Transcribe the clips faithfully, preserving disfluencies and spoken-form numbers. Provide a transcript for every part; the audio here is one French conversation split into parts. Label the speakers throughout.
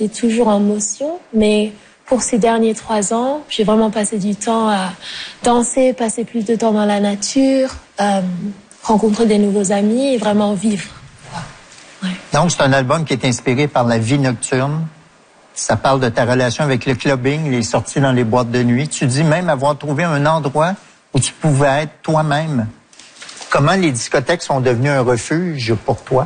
Speaker 1: j'étais toujours en motion, mais pour ces derniers trois ans, j'ai vraiment passé du temps à danser, passer plus de temps dans la nature, euh, rencontrer des nouveaux amis et vraiment vivre. Ouais.
Speaker 2: Donc, c'est un album qui est inspiré par la vie nocturne. Ça parle de ta relation avec le clubbing, les sorties dans les boîtes de nuit. Tu dis même avoir trouvé un endroit où tu pouvais être toi-même. Comment les discothèques sont devenues un refuge pour toi?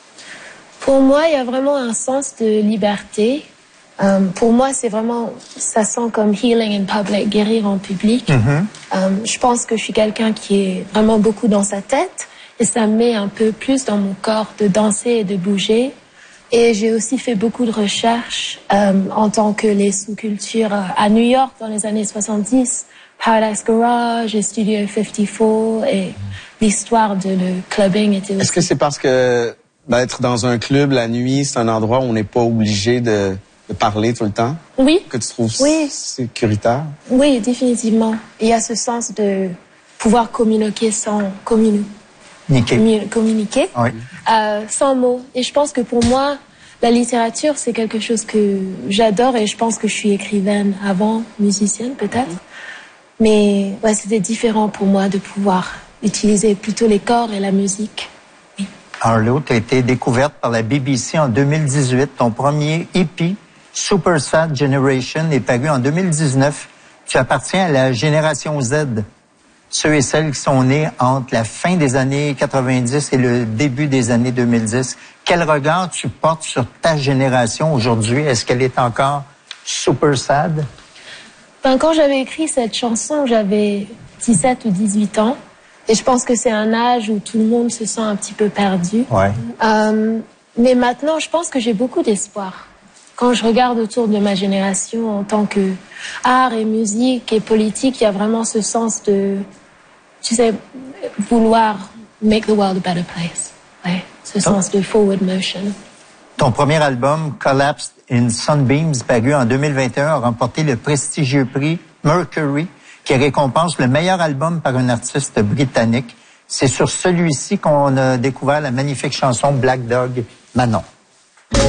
Speaker 1: Pour moi, il y a vraiment un sens de liberté. Euh, pour moi, c'est vraiment, ça sent comme healing in public, guérir en public. Mm-hmm. Euh, je pense que je suis quelqu'un qui est vraiment beaucoup dans sa tête et ça me met un peu plus dans mon corps de danser et de bouger. Et j'ai aussi fait beaucoup de recherches euh, en tant que les sous-cultures à New York dans les années soixante-dix, Paradise Garage et Studio cinquante-quatre et l'histoire de le clubbing était aussi...
Speaker 3: Est-ce que c'est parce que d'être dans un club la nuit, c'est un endroit où on n'est pas obligé de, de parler tout le temps?
Speaker 1: Oui.
Speaker 3: Que tu trouves
Speaker 1: oui.
Speaker 3: sécuritaire?
Speaker 1: Oui, définitivement. Il y a ce sens de pouvoir communiquer sans communiquer. Communiquer. communiquer
Speaker 2: oui.
Speaker 1: euh, sans mots. Et je pense que pour moi, la littérature, c'est quelque chose que j'adore et je pense que je suis écrivaine avant, musicienne peut-être. Mm-hmm. Mais ouais, c'était différent pour moi de pouvoir utiliser plutôt les corps et la musique. Oui.
Speaker 2: Arlo, tu as été découverte par la B B C en deux mille dix-huit. Ton premier E P, Super Sad Generation, est paru en deux mille dix-neuf. Tu appartiens à la génération Z. Ceux et celles qui sont nés entre la fin des années quatre-vingt-dix et le début des années deux mille dix. Quel regard tu portes sur ta génération aujourd'hui? Est-ce qu'elle est encore super sad?
Speaker 1: Ben, quand j'avais écrit cette chanson, j'avais dix-sept ou dix-huit ans. Et je pense que c'est un âge où tout le monde se sent un petit peu perdu.
Speaker 2: Ouais.
Speaker 1: Euh, mais maintenant, je pense que j'ai beaucoup d'espoir. Quand je regarde autour de ma génération en tant que art et musique et politique, il y a vraiment ce sens de... tu sais, vouloir make the world a better place. Ouais, ce oh. sens de forward motion.
Speaker 2: Ton premier album, Collapsed in Sunbeams, paru en deux mille vingt et un, a remporté le prestigieux prix Mercury, qui récompense le meilleur album par un artiste britannique. C'est sur celui-ci qu'on a découvert la magnifique chanson Black Dog, Manon.